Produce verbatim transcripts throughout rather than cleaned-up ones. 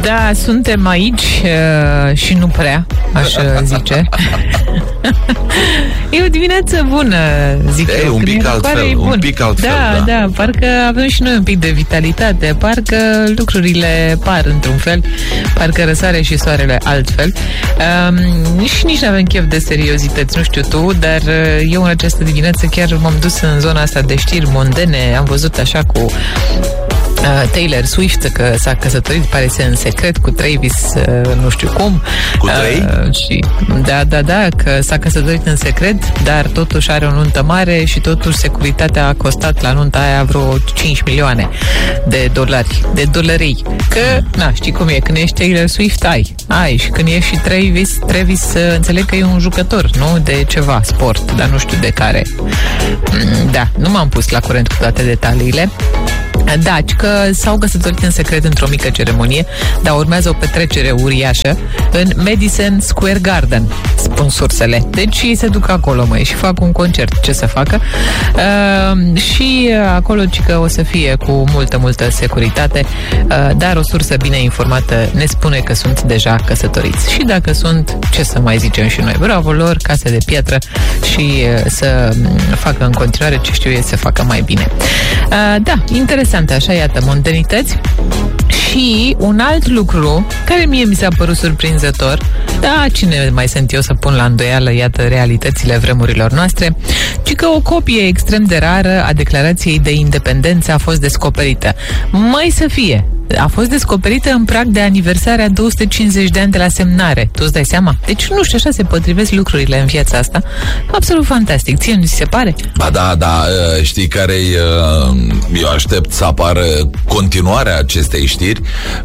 Da, suntem aici uh, și nu prea, aș zice. E o dimineață bună, zic e, eu. Un pic altfel, un pic altfel, da, da, da, parcă avem și noi un pic de vitalitate, parcă lucrurile par într-un fel, parcă răsare și soarele altfel. Um, și nici nu avem chef de seriozități, nu știu tu, dar eu în această dimineață chiar m-am dus în zona asta de știri mondene, am văzut așa cu Taylor Swift, că s-a căsătorit, pare să în secret, cu Travis, nu știu cum. Cu trei? Uh, și, da, da, da, că s-a căsătorit în secret, dar totuși are o nuntă mare și totuși securitatea a costat la nunta aia vreo cinci milioane de dolari, de dolării. Că, na, știi cum e, când ești Taylor Swift, ai, ai, și când ești și Travis, Travis, înțeleg că e un jucător, nu? De ceva sport, dar nu știu de care. Da, nu m-am pus la curent cu toate detaliile. Da, că s-au căsătorit în secret într-o mică ceremonie, dar urmează o petrecere uriașă în Madison Square Garden, spun sursele. Deci ei se duc acolo, măi, și fac un concert. Ce să facă? Uh, și acolo, că o să fie cu multă, multă securitate, uh, dar o sursă bine informată ne spune că sunt deja căsătoriți. Și dacă sunt, ce să mai zicem și noi? Bravo lor, case de piatră și uh, să facă în continuare ce știu ei să facă mai bine. Uh, da, interesant. Așa, iată, mondenități. Și un alt lucru care mie mi s-a părut surprinzător, da, cine mai sunt eu să pun la îndoială, iată, realitățile vremurilor noastre, ci că o copie extrem de rară a declarației de independență a fost descoperită. Mai să fie, a fost descoperită în prag de aniversarea două sute cincizeci de ani de la semnare. Tu îți dai seama? Deci, nu știu, așa se potrivesc lucrurile în viața asta. Absolut fantastic. Ție nu ți se pare? Ba da, da, știi care-i... Eu aștept să apară continuarea acestei știri,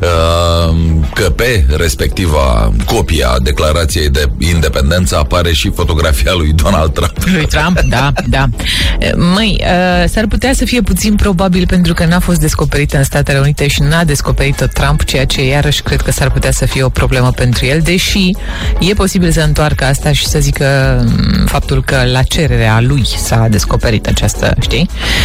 că pe respectiva copie a declarației de independență apare și fotografia lui Donald Trump. Lui Trump, da, da. Măi, s-ar putea să fie puțin probabil pentru că n-a fost descoperită în Statele Unite și n-a descoperit-o Trump, ceea ce iarăși cred că s-ar putea să fie o problemă pentru el, deși e posibil să întoarcă asta și să zică faptul că la cererea lui s-a descoperit această, știi?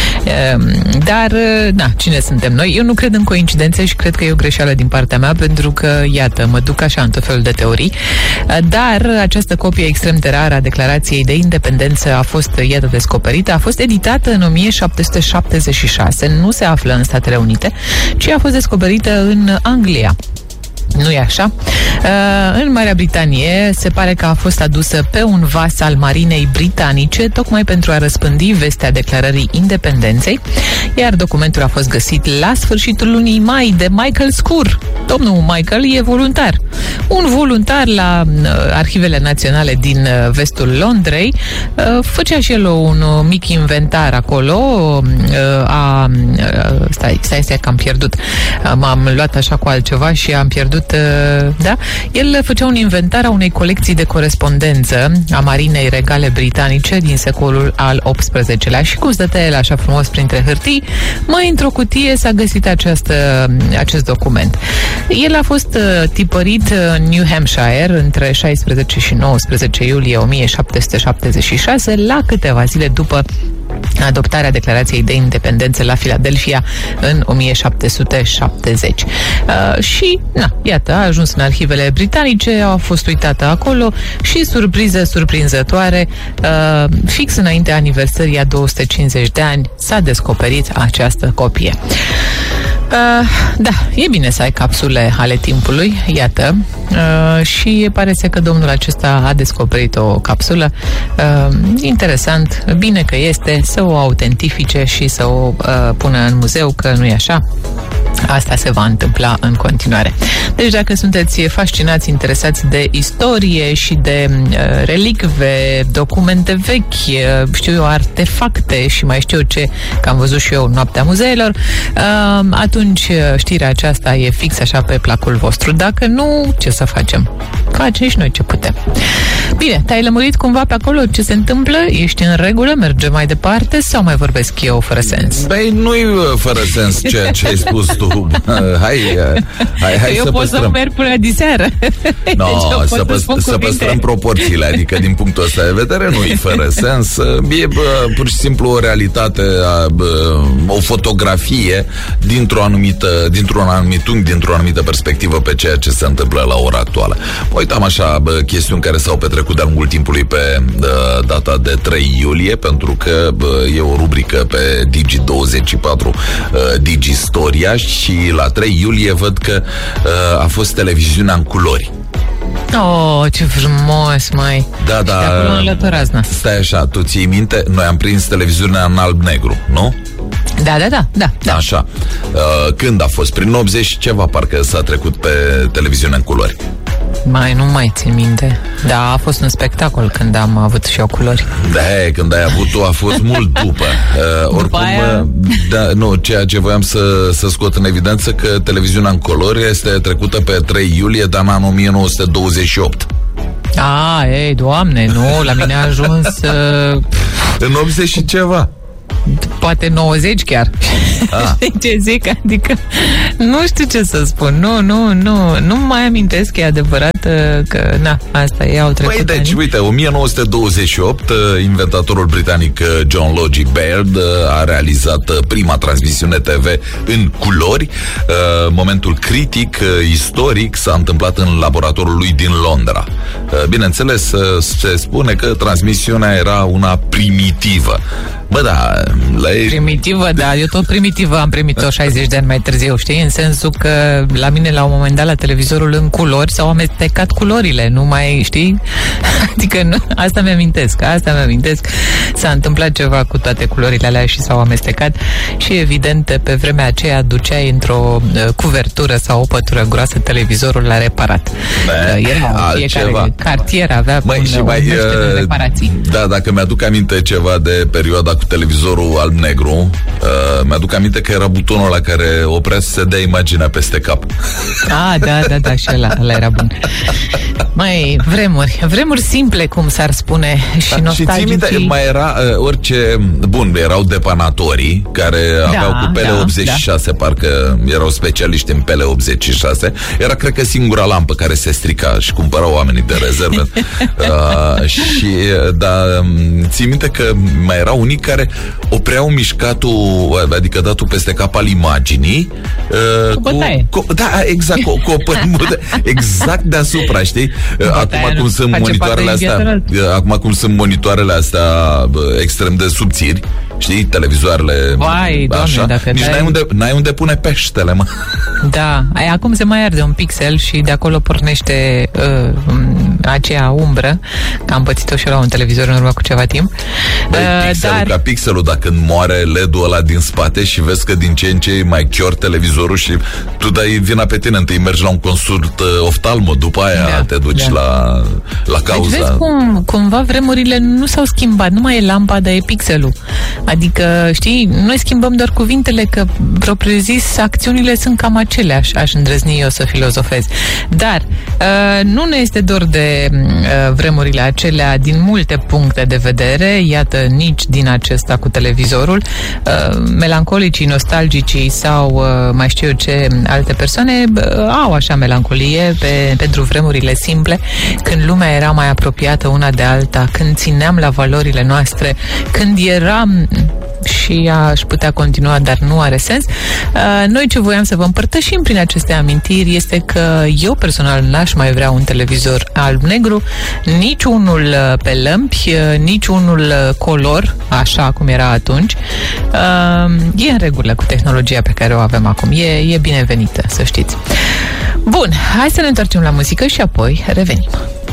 Dar, na, cine suntem noi? Eu nu cred în coincidențe și cred că e o greșeală din partea mea, pentru că, iată, mă duc așa în tot felul de teorii, dar această copie extrem de rară a declarației de independență a fost, iată, descoperită, a fost editată în o mie șapte sute șaptezeci și șase, nu se află în Statele Unite, ci a fost descoperită în Anglia. Nu e așa? Uh, în Marea Britanie se pare că a fost adusă pe un vas al marinei britanice tocmai pentru a răspândi vestea declarării independenței, iar documentul a fost găsit la sfârșitul lunii mai de Michael Scur. Domnul Michael e voluntar. Un voluntar la uh, Arhivele Naționale din uh, vestul Londrei, uh, făcea și el un uh, mic inventar acolo uh, a... Uh, stai, stai, stai că am pierdut. Uh, m-am luat așa cu altceva și am pierdut, da? El făcea un inventar a unei colecții de corespondență a Marinei Regale Britanice din secolul al optsprezecelea și cum stătea el așa frumos printre hârtii, mai într-o cutie s-a găsit această, acest document. El a fost tipărit în New Hampshire între șaisprezece și nouăsprezece iulie o mie șapte sute șaptezeci și șase, la câteva zile după adoptarea declarației de independență la Philadelphia în o mie șapte sute șaptezeci. Uh, și, na, iată, a ajuns în arhivele britanice, a fost uitată acolo și, surpriză surprinzătoare, uh, fix înainte aniversării a două sute cincizeci de ani, s-a descoperit această copie. Uh, da, e bine să ai capsule ale timpului, iată, uh, și pare să că domnul acesta a descoperit o capsulă. Uh, interesant, bine că este, să o autentifice și să o uh, pună în muzeu, că nu e așa. Asta se va întâmpla în continuare. Deci dacă sunteți fascinați, interesați de istorie și de uh, relicve, documente vechi, uh, știu eu, artefacte și mai știu eu ce, că am văzut și eu Noaptea Muzeelor, uh, atunci știrea aceasta e fix așa pe placul vostru. Dacă nu, ce să facem? Facem și noi ce putem. Bine, te-ai lămurit cumva pe acolo ce se întâmplă? Ești în regulă? Mergem mai departe? Sau mai vorbesc eu fără sens? Băi, nu-i fără sens ceea ce ai spus tu. Hai, hai, hai eu să pot păstrăm. să merg până diseară. No, deci să, păs- să păstrăm proporțiile. Adică din punctul ăsta de vedere nu-i fără sens. E bă, pur și simplu o realitate, bă, o fotografie dintr-o anumită, dintr-un anumit unghi, dintr-o anumită perspectivă pe ceea ce se întâmplă la ora actuală. Uitam așa bă, chestiuni care s-au petrecut de-a lungul timpului pe bă, data de trei iulie, pentru că bă, e o rubrică pe Digi douăzeci și patru, uh, Digi Storia, și la trei iulie văd că uh, a fost televiziunea în culori. Oh, ce frumos, mai. Da, da. Stai așa, tu ții minte? Noi am prins televiziunea în alb-negru, nu? Da, da, da, da, da. Așa. Uh, când a fost? Prin optzeci și ceva, parcă s-a trecut pe televiziunea în culori. Mai, nu mai țin minte. Da, a fost un spectacol când am avut și eu culori. Da, când ai avut tu a fost mult după. Uh, după oricum, aia... da, nu, ceea ce voiam să, să scot în evidență, că televiziunea în culori este trecută pe trei iulie, dar în anul o mie nouă sute douăzeci și opt. A, ei, Doamne, nu, la mine a ajuns... Uh... în optzeci și ceva. Poate nouăzeci chiar. Ce zic? Adică nu știu ce să spun. Nu, nu, nu, nu mai amintesc, e adevărat că, na, asta e, au trecut. Păi, deci, ani. Uite, o mie nouă sute douăzeci și opt, inventatorul britanic John Logie Baird a realizat prima transmisiune T V în culori. Momentul critic, istoric, s-a întâmplat în laboratorul lui din Londra. Bineînțeles, se spune că transmisiunea era una primitivă. Bă, da, la ei... Primitivă, da, eu tot primitivă am primit-o șaizeci de ani mai târziu, știi? În sensul că la mine, la un moment dat, la televizorul în culori s-au amestecat culorile, nu mai, știi? Adică nu, asta mi-amintesc, asta mi-amintesc. S-a întâmplat ceva cu toate culorile alea și s-au amestecat și, evident, pe vremea aceea duceai într-o uh, cuvertură sau o pătură groasă televizorul la reparat. Be, Era fiecare cartier avea Măi, un, și un mai, de reparații. Da, dacă mi-aduc aminte ceva de perioada cu televizorul alb-negru, uh, mi-aduc aminte că era butonul la care oprea să se dea imaginea peste cap. Ah, da, da, da, și ăla, ăla era bun. Mai vremuri, vremuri simple, cum s-ar spune, și da, nostalgici. Și ții minte, mai era uh, orice, bun, erau depanatorii care da, aveau cu pele da, optzeci și șase, da. Parcă erau specialiști în pele optzeci și șase. Era, cred că, singura lampă care se strica și cumpărau oamenii de rezervă. uh, și, da, ții minte că mai erau unii care opreau mișcatul, adică datul peste cap al imaginii uh, cu bătaie. Cu, da, exact, cu, cu o exact deasupra, știi? Acum cum sunt monitoarele astea, acum cum sunt monitoarele astea extrem de subțiri, știi, televizoarele. Vai, așa, Doamne, dacă nici dai... n-ai unde, n-ai unde pune peștele, mă. Da, ai, acum se mai arde un pixel și de acolo pornește uh, aceea umbră. Am pățit-o și eu la un televizor în urmă cu ceva timp. Băi, pixelul, dar... ca pixelul, dacă moare L E D-ul ăla din spate și vezi că din ce în ce mai chior televizorul și tu dai vina pe tine, întâi mergi la un consult uh, oftalmo, după aia da, te duci da. la, la cauza. Deci vezi cum, cumva vremurile nu s-au schimbat, nu mai e lampada, e pixelul. Adică, știi, noi schimbăm doar cuvintele, că propriu zis acțiunile sunt cam aceleași, aș îndrăzni eu să filozofez. Dar uh, nu ne este dor de uh, vremurile acelea din multe puncte de vedere, iată, nici din acesta cu televizorul. Uh, melancolicii, nostalgicii sau uh, mai știu eu ce alte persoane uh, au așa melancolie pe, pentru vremurile simple, când lumea era mai apropiată una de alta, când țineam la valorile noastre, când eram, și aș putea continua, dar nu are sens. Noi ce voiam să vă împărtășim prin aceste amintiri este că eu personal n-aș mai vrea un televizor alb-negru, nici unul pe lămpi, nici unul color, așa cum era atunci. E în regulă cu tehnologia pe care o avem acum. E, e binevenită, să știți. Bun, hai să ne întoarcem la muzică și apoi revenim.